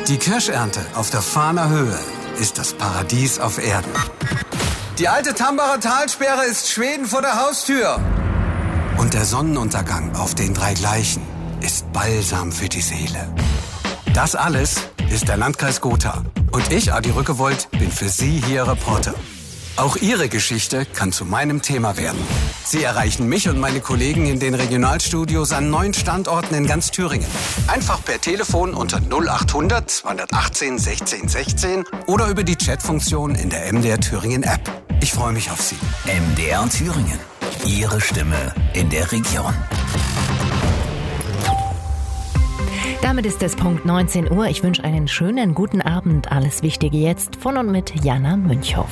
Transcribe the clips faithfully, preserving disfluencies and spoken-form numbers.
Die Kirschernte auf der Fahner Höhe ist das Paradies auf Erden. Die alte Tambacher Talsperre ist Schweden vor der Haustür. Und der Sonnenuntergang auf den drei Gleichen ist Balsam für die Seele. Das alles ist der Landkreis Gotha. Und ich, Adi Rückewold, bin für Sie hier Reporter. Auch Ihre Geschichte kann zu meinem Thema werden. Sie erreichen mich und meine Kollegen in den Regionalstudios an neun Standorten in ganz Thüringen. Einfach per Telefon unter null achthundert zweihundertachtzehn sechzehn sechzehn oder über die Chatfunktion in der M D R Thüringen App. Ich freue mich auf Sie. M D R Thüringen. Ihre Stimme in der Region. Damit ist es Punkt neunzehn Uhr. Ich wünsche einen schönen guten Abend. Alles Wichtige jetzt von und mit Jana Münchhoff.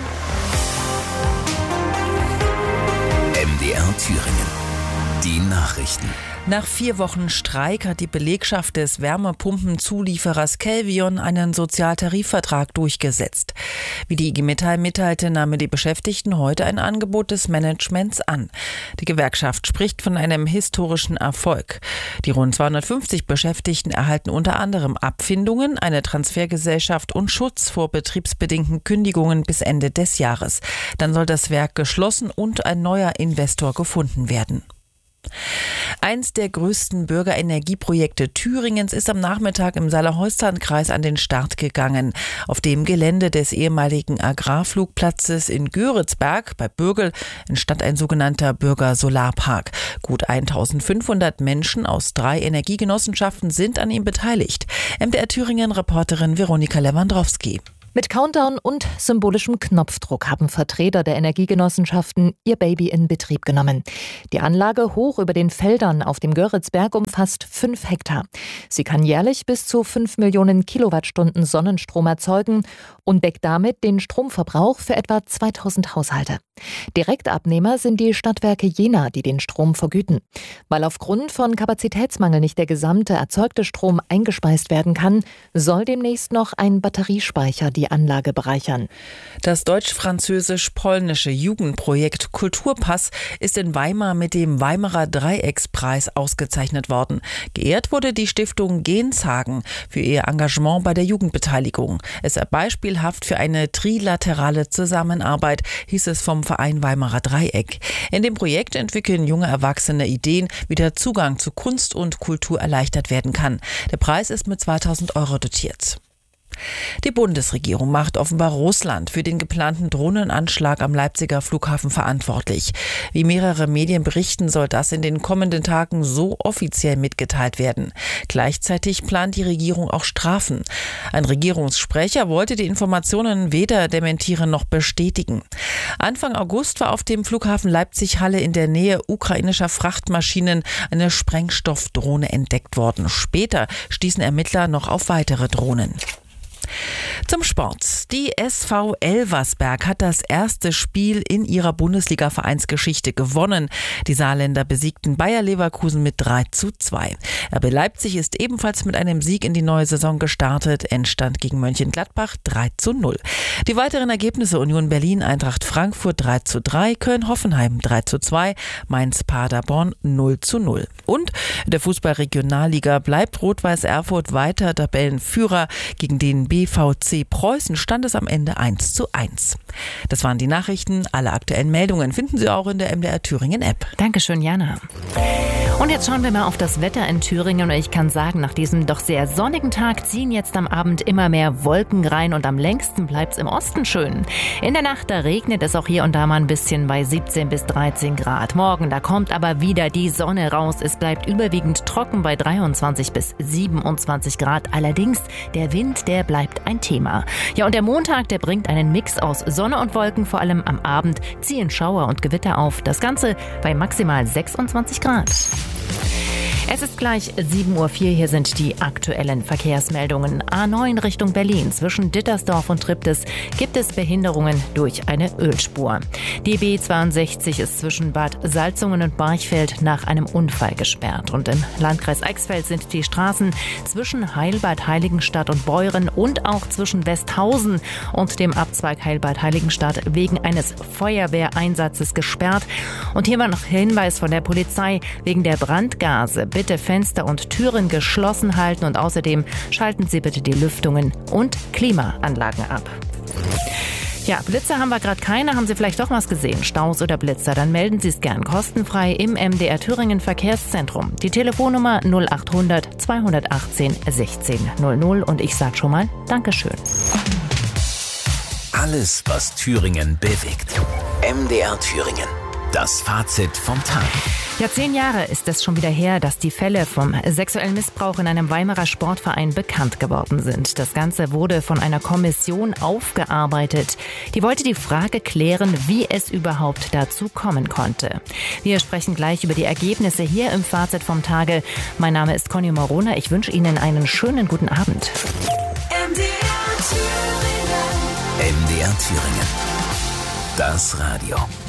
M D R Thüringen. Die Nachrichten. Nach vier Wochen Streik hat die Belegschaft des Wärmepumpenzulieferers Kelvion einen Sozialtarifvertrag durchgesetzt. Wie die I G Metall mitteilte, nahmen die Beschäftigten heute ein Angebot des Managements an. Die Gewerkschaft spricht von einem historischen Erfolg. Die rund zweihundertfünfzig Beschäftigten erhalten unter anderem Abfindungen, eine Transfergesellschaft und Schutz vor betriebsbedingten Kündigungen bis Ende des Jahres. Dann soll das Werk geschlossen und ein neuer Investor gefunden werden. Eins der größten Bürgerenergieprojekte Thüringens ist am Nachmittag im Saale-Holstein-Kreis an den Start gegangen. Auf dem Gelände des ehemaligen Agrarflugplatzes in Göritzberg bei Bürgel entstand ein sogenannter Bürgersolarpark. Gut eintausendfünfhundert Menschen aus drei Energiegenossenschaften sind an ihm beteiligt. M D R Thüringen-Reporterin Veronika Lewandowski. Mit Countdown und symbolischem Knopfdruck haben Vertreter der Energiegenossenschaften ihr Baby in Betrieb genommen. Die Anlage hoch über den Feldern auf dem Göritzberg umfasst fünf Hektar. Sie kann jährlich bis zu fünf Millionen Kilowattstunden Sonnenstrom erzeugen und deckt damit den Stromverbrauch für etwa zweitausend Haushalte. Direktabnehmer sind die Stadtwerke Jena, die den Strom vergüten. Weil aufgrund von Kapazitätsmangel nicht der gesamte erzeugte Strom eingespeist werden kann, soll demnächst noch ein Batteriespeicher die Anlage bereichern. Das deutsch-französisch-polnische Jugendprojekt Kulturpass ist in Weimar mit dem Weimarer Dreieckspreis ausgezeichnet worden. Geehrt wurde die Stiftung Genshagen für ihr Engagement bei der Jugendbeteiligung. Es sei beispielhaft für eine trilaterale Zusammenarbeit, hieß es vom Verein Weimarer Dreieck. In dem Projekt entwickeln junge Erwachsene Ideen, wie der Zugang zu Kunst und Kultur erleichtert werden kann. Der Preis ist mit zweitausend Euro dotiert. Die Bundesregierung macht offenbar Russland für den geplanten Drohnenanschlag am Leipziger Flughafen verantwortlich. Wie mehrere Medien berichten, soll das in den kommenden Tagen so offiziell mitgeteilt werden. Gleichzeitig plant die Regierung auch Strafen. Ein Regierungssprecher wollte die Informationen weder dementieren noch bestätigen. Anfang August war auf dem Flughafen Leipzig-Halle in der Nähe ukrainischer Frachtmaschinen eine Sprengstoffdrohne entdeckt worden. Später stießen Ermittler noch auf weitere Drohnen. Zum Sport. Die S V Elversberg hat das erste Spiel in ihrer Bundesliga-Vereinsgeschichte gewonnen. Die Saarländer besiegten Bayer Leverkusen mit drei zu zwei. R B Leipzig ist ebenfalls mit einem Sieg in die neue Saison gestartet. Endstand gegen Mönchengladbach drei zu null. Die weiteren Ergebnisse: Union Berlin, Eintracht Frankfurt drei zu drei, Köln-Hoffenheim drei zu zwei, Mainz-Paderborn null zu null. Und in der Fußball-Regionalliga bleibt Rot-Weiß Erfurt weiter Tabellenführer. Gegen den B V C Preußen stand es am Ende eins zu eins. Das waren die Nachrichten. Alle aktuellen Meldungen finden Sie auch in der M D R Thüringen App. Dankeschön, Jana. Und jetzt schauen wir mal auf das Wetter in Thüringen. Und ich kann sagen, nach diesem doch sehr sonnigen Tag ziehen jetzt am Abend immer mehr Wolken rein und am längsten bleibt es im Osten schön. In der Nacht, da regnet es auch hier und da mal ein bisschen bei siebzehn bis dreizehn Grad. Morgen, da kommt aber wieder die Sonne raus. Es bleibt überwiegend trocken bei dreiundzwanzig bis siebenundzwanzig Grad. Allerdings, der Wind, der bleibt ein Thema. Ja, und der Montag, der bringt einen Mix aus Sonne und Wolken. Vor allem am Abend ziehen Schauer und Gewitter auf. Das Ganze bei maximal sechsundzwanzig Grad. Es ist gleich sieben Uhr vier, hier sind die aktuellen Verkehrsmeldungen. A neun Richtung Berlin, zwischen Dittersdorf und Triptis gibt es Behinderungen durch eine Ölspur. Die B zweiundsechzig ist zwischen Bad Salzungen und Barchfeld nach einem Unfall gesperrt. Und im Landkreis Eichsfeld sind die Straßen zwischen Heilbad Heiligenstadt und Beuren und auch zwischen Westhausen und dem Abzweig Heilbad Heiligenstadt wegen eines Feuerwehreinsatzes gesperrt. Und hier war noch Hinweis von der Polizei wegen der Brandgase bitte Fenster und Türen geschlossen halten und außerdem schalten Sie bitte die Lüftungen und Klimaanlagen ab. Ja, Blitzer haben wir gerade keine. Haben Sie vielleicht doch was gesehen? Staus oder Blitzer? Dann melden Sie es gern kostenfrei im M D R Thüringen Verkehrszentrum. Die Telefonnummer null acht hundert zweihundertachtzehn sechzehn null null und ich sag schon mal Dankeschön. Alles, was Thüringen bewegt. M D R Thüringen. Das Fazit vom Tag. Ja, zehn Jahre ist es schon wieder her, dass die Fälle vom sexuellen Missbrauch in einem Weimarer Sportverein bekannt geworden sind. Das Ganze wurde von einer Kommission aufgearbeitet. Die wollte die Frage klären, wie es überhaupt dazu kommen konnte. Wir sprechen gleich über die Ergebnisse hier im Fazit vom Tage. Mein Name ist Conny Morona. Ich wünsche Ihnen einen schönen guten Abend. M D R Thüringen. M D R Thüringen. Das Radio.